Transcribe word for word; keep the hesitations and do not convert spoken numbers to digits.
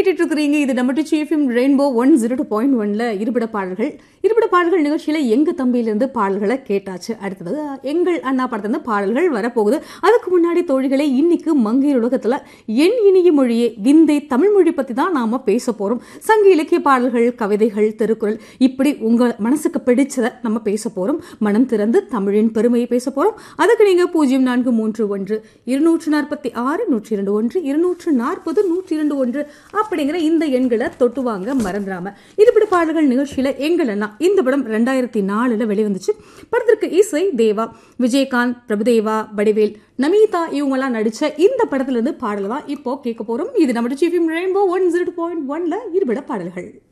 கேட்டுட்டு இருக்கிறீங்க. இது நம்ம TFM rainbow one zero two point ஒன்ல இருபட பாடல்கள் இருபட பாடல்கள் நிகழ்ச்சியில எங்க தம்பியிலிருந்து பாடல்களை கேட்டாச்சு. அடுத்தது எங்கள் அண்ணா படத்திலிருந்து பாடல்கள் வரப்போகுது. அதுக்கு முன்னாடி தோழிகளை, இன்னைக்கு மங்கையர் உலகத்துல என் இனிய மொழியே விந்தை தமிழ் மொழி பத்தி தான் நாம பேச போறோம். சங்க இலக்கிய பாடல்கள், கவிதைகள், திருக்குறள், இப்படி உங்க மனசுக்கு பிடிச்சதை நம்ம பேச போறோம். மனம் திறந்து தமிழின் பெருமையை பேச போறோம். அதுக்கு நீங்க பூஜ்ஜியம் நான்கு மூன்று ஒன்று இருநூற்று நாற்பத்தி ஆறு நூற்றி இரண்டு ஒன்று இருநூற்று நாற்பது நூற்றி இரண்டு ஒன்று அப்படிங்கிற இந்த எண்களை தொட்டு வாங்க மறந்துடாம. இருபட பாடல்கள் நிகழ்ச்சியில எங்கள் அண்ணா இந்த படம் ரெண்டாயிரத்தி நாலுல வெளிவந்துச்சு. படத்திற்கு இசை தேவா, விஜயகாந்த், பிரபுதேவா, வடிவேல், நமிதா இவங்கெல்லாம் நடிச்ச இந்த படத்துல இருந்து பாடல் தான் இப்போ கேட்க போறோம். இது நம்ம TFM rainbow one zero two point ஒன்ல இருபட பாடல்கள்.